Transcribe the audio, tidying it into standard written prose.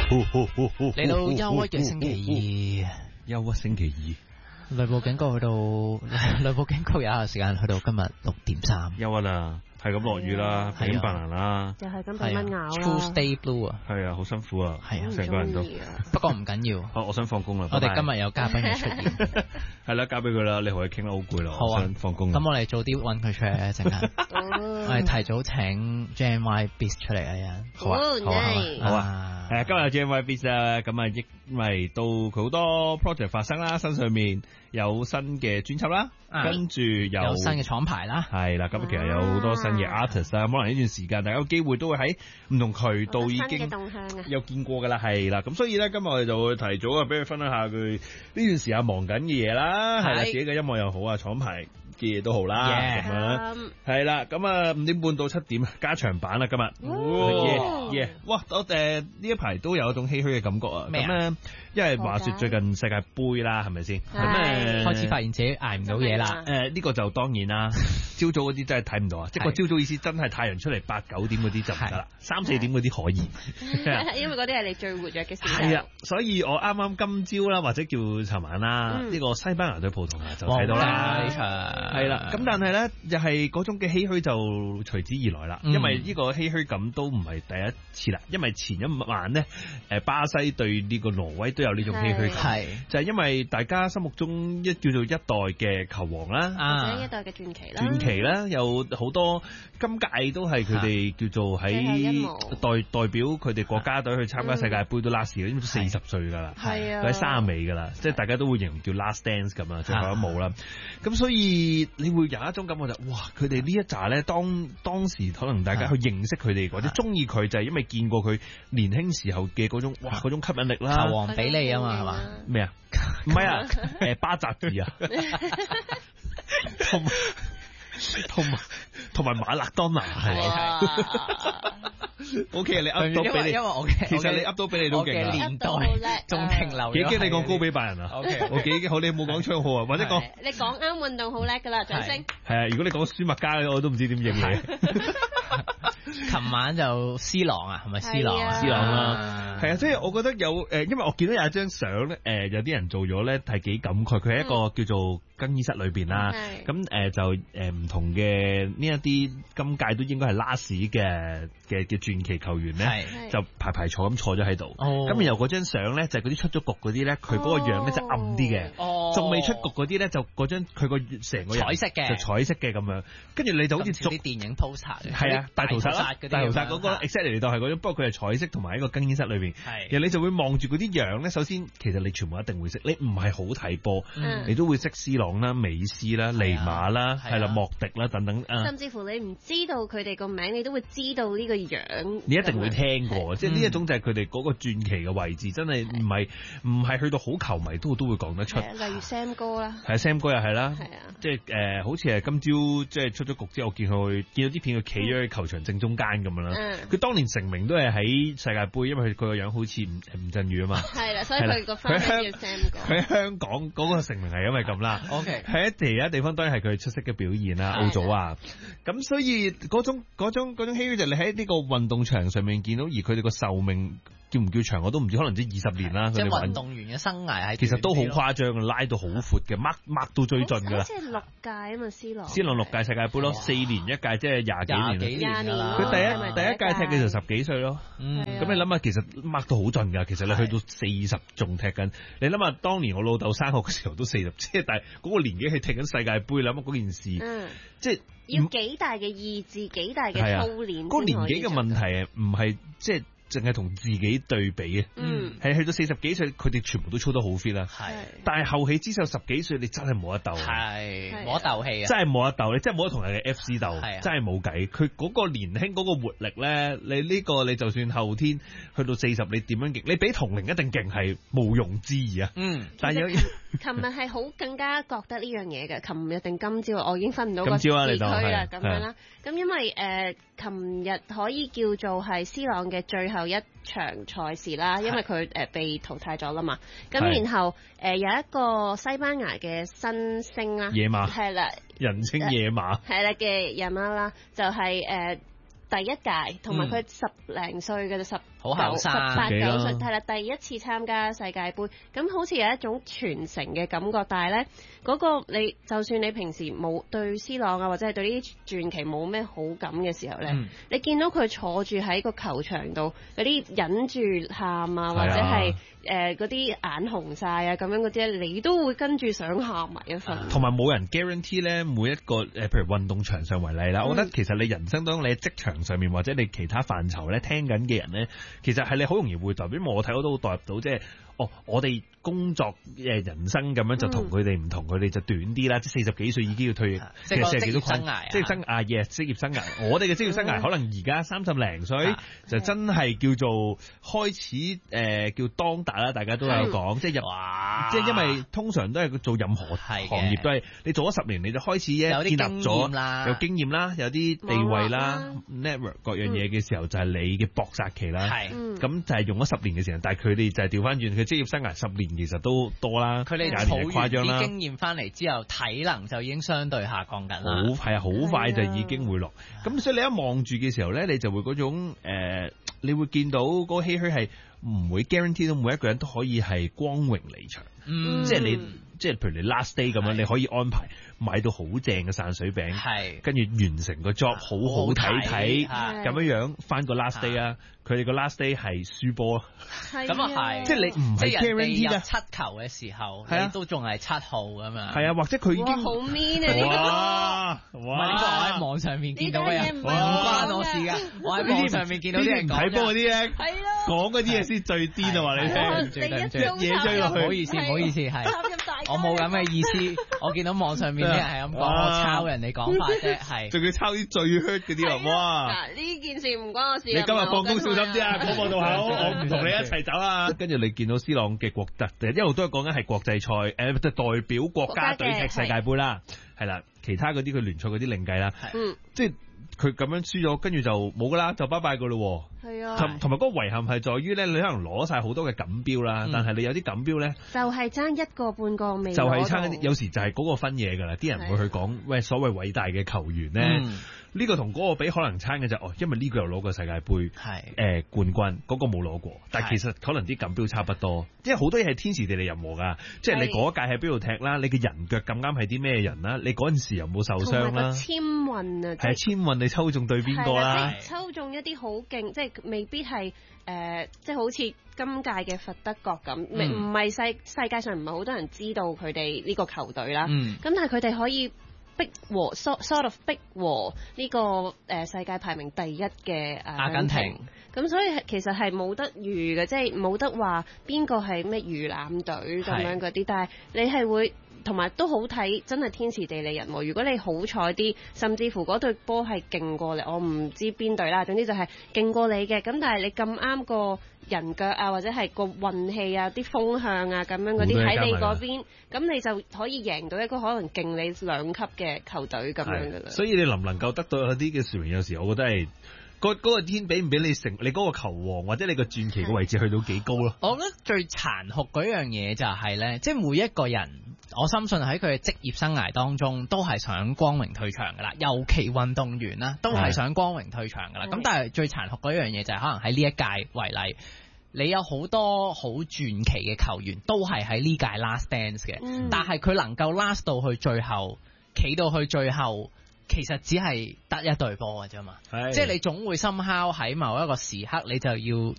嚟到憂鬱嘅星期二， 憂鬱星期二，雷暴警告去到雷暴警告有效時間去到今日6:3。 憂鬱啊！係咁落雨啦，係咁扮難啦， 又係咁俾蚊咬啦。 True Stay Blue 啊， 係啊，好辛苦啊， 係啊， 成個人都。 不過唔緊要。 好，我想放工啦。 我哋今日有嘉賓嘅出現， 係啦，交俾佢啦。你同佢傾得好攰啦， 好啊， 想放工。 咁我哋早啲揾佢出嚟一陣間。我哋提早請 JNY Beats 出嚟啊！ 好啊，好啊。今日 JNY Beats 啊，咁啊，因為到佢好多 project 發生啦，身上面有新嘅專輯啦，跟住有新嘅廠牌啦， 係啦，咁其實有好多新嘅 artist 啦，可能呢段時間大家有機會都會喺唔同渠道已經有見過噶啦，係啦，咁所以咧今日我哋就會提早啊，俾佢分享下佢呢段時間忙緊嘅嘢啦，係啦，自己嘅音樂又好啊，廠牌嘅嘢都好啦，咁樣係啦，咁啊5:30到7點加長版啦，今日，哇，我呢一排都有一種唏噓嘅感覺啊，咁咧，因為話說最近世界盃啦，係咪先？咁開始發現自己捱唔到嘢啦。 呢個就當然啦，朝早嗰啲真係睇唔到啊，即係個朝早意思真係太陽出嚟8、9點嗰啲就唔得啦，3、4點嗰啲可以， 因為嗰啲係你最活躍嘅時候。 係啊，所以我啱啱今朝啦，或者叫尋晚啦，呢個西班牙對葡萄牙就睇到啦，呢場係啦，咁但係咧又係嗰種嘅唏噓就隨之而來啦，因為呢個唏噓感都唔係第一次啦，因為前一晚咧巴西對呢個挪威都有呢種唏噓感，就係因為大家心目中叫做一代嘅球王啦， 或者一代嘅傳奇啦， 傳奇啦，有好多今屆都係佢哋叫做喺代表佢哋國家隊去參加世界盃都 last 嘅，因為40歲噶啦， 係啊， 喺30尾噶啦，即係大家都會形容叫 last dance 咁啊，最後一舞啦。咁所以你會有一種感覺就哇，佢哋呢一紮咧，當時可能大家去認識佢哋或者中意佢，就係因為見過佢年輕時候嘅嗰種哇嗰種吸引力啦。 球王比利啊嘛，係嘛？ 咩啊？唔係啊，巴扎爾啊，同埋馬勒當拿係。O K， 你噏到俾你， 因為其實你噏到俾你都勁啊！ 年代仲停留， 幾驚你講高比拜仁啊？ OK， 我幾驚好，你冇講槍號啊，或者講你講啱運動好叻噶啦，掌聲。 係啊，如果你講舒麥加，我都唔知點應你。 琴晚就 C 朗啊，係咪 C 朗啊？ C 朗啦，係啊，即係我覺得有因為我見到有一張相咧，有啲人做咗咧係幾感慨，佢喺一個叫做更衣室裏邊啦，咁就唔同嘅呢一啲今屆都應該係 last 嘅傳奇球員咧，就排坐咁坐咗喺度，咁然後嗰張相咧就係嗰啲出咗局嗰啲咧，佢嗰個樣咧就暗啲嘅，仲未出局嗰啲咧就嗰張佢個成個人彩色嘅， 就彩色嘅咁樣，跟住你就好似做啲電影 poster， 係啊，大屠殺啦，大屠殺嗰個 exactly 嚟到係嗰種，不過佢係彩色同埋喺個更衣室裏邊，然後你就會望住嗰啲樣咧，首先其實你全部一定會識，你唔係好睇波，你都會識 C 朗啦、美斯啦、尼馬啦，係啦、莫迪啦等等， 甚至乎你唔知道佢哋個名，你都會知道呢個樣， 你一定會聽過，即係呢一種就係佢哋嗰個傳奇嘅位置，真係唔係去到好球迷都會講得出。 例如 Sam 哥啦， 係 Sam 哥又係啦，即係好似係今朝即係出咗局之後，見到啲片佢企咗喺球場正中間咁樣啦。佢當年成名都係喺世界盃，因為佢個樣好似吳鎮宇啊嘛。係啦， 所以佢個花名叫 Sam 哥。 佢喺香港嗰個成名係因為咁啦。 OK， 喺其他地方當然係佢出色嘅表現啦，奧組啊。咁所以嗰種唏噓就你喺呢個運動場上面見到，而佢哋個壽命叫唔叫長我都唔知，可能即係20年啦。 即係運動員嘅生涯係其實都好誇張，拉到好闊嘅，mark 到最盡㗎啦。 即係6屆啊嘛，C 朗。 C 朗6屆世界盃咯，4年一屆，即係廿幾年啦。佢第一屆踢嘅就10幾歲咯。咁你諗下，其實 mark 到好盡㗎。其實你去到40仲踢緊。你諗下，當年我老豆生學嘅時候都40，即係但係嗰個年紀去踢緊世界盃，諗下嗰件事，即係要幾大嘅意志，幾大嘅操練。 嗰個年紀嘅問題唔係即係淨係同自己對比嘅，係去到40幾歲，佢哋全部都操得好 fit 啦。但係後起之秀10幾歲，你真係冇得鬥， 冇得鬥氣啊！ 真係冇得鬥，你真係冇得同人哋 FC 鬥，真係冇計。佢嗰個年輕嗰個活力咧，你呢個你就算後天去到40，你點樣勁？你比同齡一定勁，係毋庸置疑啊！但係琴日係好更加覺得呢樣嘢嘅。琴日定今朝，我已經分唔到個時區啦，咁樣啦。咁因為琴日可以叫做係 C 朗嘅最後一場賽事啦，因為佢被淘汰咗啦嘛。咁然後有一個西班牙嘅新星啦， 野馬係啦， 人稱野馬係啦嘅野馬啦，就係第一屆，同埋佢10零歲嘅好後生 18、19歲係啦，第一次參加世界盃，咁好似有一種傳承嘅感覺。但係咧，嗰個你就算你平時冇對 C 朗啊，或者係對呢啲傳奇冇咩好感嘅時候咧，你見到佢坐住喺個球場度，嗰啲忍住喊啊，或者係嗰啲眼紅晒啊咁樣嗰啲咧，你都會跟住想喊埋一份。 同埋冇人 guarantee 咧，每一個譬如運動場上為例啦，我覺得其實你人生當中你喺職場上面或者你其他範疇咧聽緊嘅人咧，其實係你好容易會代表，我睇我都好代入到，即係我哋工作人生咁樣就同佢哋唔同，佢哋就短啲啦，即係40幾歲已經要退， 即係職業生涯， 即係職業生涯。我哋嘅職業生涯可能而家30零歲就真係叫做開始叫當打啦，大家都有講，即係因為通常都係做任何行業都係你做咗10年你就開始建立咗有經驗啦，有啲地位啦 network 各樣嘢嘅時候就係你嘅搏殺期啦。咁就係用咗10年嘅時間，但係佢哋就係調翻轉，佢職業生涯10年其實都多啦。 佢哋儲完啲經驗翻嚟之後，體能就已經相對下降緊啦。 好快就已經會落。咁所以你一望住嘅時候咧，你就會嗰種你會見到嗰個唏噓係唔會 guarantee 到每一個人都可以係光榮離場。即係譬如你 last day 咁樣，你可以安排買到好正嘅散水餅，跟住完成個 job 好好睇咁樣翻個 last day 啊！佢哋個 last day 係輸波， 咁啊係， 即係你唔係 guarantee 嘅7球嘅時候，你都仲係7號咁樣。係啊，或者佢已經好 mean 啊！ 哇！呢個我喺網上面見到嘅人，唔關我事噶。我喺網上面見到啲人睇波嗰啲咧，講嗰啲嘢先最癲啊！話你聽，嘢追落去， 唔好意思，係。我冇咁嘅意思，我見到網上面啲人係咁講，我抄人哋講法啫，係。仲要抄啲最 hurt 嗰啲啊！哇！ 嗱，呢件事唔關我事。你今日放工小心啲啊！講到口，我唔同你一齊走啊！跟住你見到 C 朗嘅國特，一路都係講緊係國際賽，即係代表國家隊踢世界盃啦，係啦，其他嗰啲佢聯賽嗰啲另計啦，即係。佢咁樣輸咗，跟住就冇噶啦，就拜拜噶咯。 係啊， 同埋嗰個遺憾係在於咧，你可能攞晒好多嘅錦標啦，但係你有啲錦標咧， 就係爭一個半個未攞到， 就係差一啲，有時就係嗰個分嘢噶啦。啲人會去講，喂，所謂偉大嘅球員咧，呢個同嗰個比可能差嘅就因為呢個又攞過世界盃冠軍，嗰個冇攞過，但係其實可能啲錦標差不多，因為好多嘢係天時地利人和噶，即係你嗰一屆喺邊度踢啦，你嘅人腳咁啱係啲咩人啦，你嗰陣時又冇受傷啦， 簽運啊， 係簽運你抽中對邊個啦？ 抽中一啲好勁，即係未必係即係好似今屆嘅佛德國咁，唔係世界上唔係好多人知道佢哋呢個球隊啦。咁但係佢哋可以逼和 sort of 逼和呢個世界排名第一嘅阿根廷。咁所以其實係冇得預嘅，即係冇得話邊個係咩魚腩隊咁樣嗰啲，但係你係會。同埋都好睇，真係天時地利人和。如果你好彩啲，甚至乎嗰隊波係勁過你，我唔知邊隊啦。總之就係勁過你嘅。咁但係你咁啱個人腳啊，或者係個運氣啊、啲風向啊咁樣嗰啲喺你嗰邊，咁你就可以贏到一個可能勁你2級嘅球隊咁樣噶啦。 所以你能唔能夠得到一啲嘅殊榮，有時我覺得係。嗰個天俾唔俾你成你嗰個球王或者你個傳奇嘅位置去到幾高咯？ 我覺得最殘酷嗰樣嘢就係咧，即係每一個人，我深信喺佢嘅職業生涯當中都係想光榮退場噶啦，尤其運動員啦，都係想光榮退場噶啦。咁但係最殘酷嗰樣嘢就係可能喺呢一屆為例，你有好多好傳奇嘅球員都係喺呢屆 last dance 嘅，但係佢能夠 last 到去最後，企到去最後。其實只係得一隊波嘅啫嘛，即係你總會somehow喺某一個時刻，你就要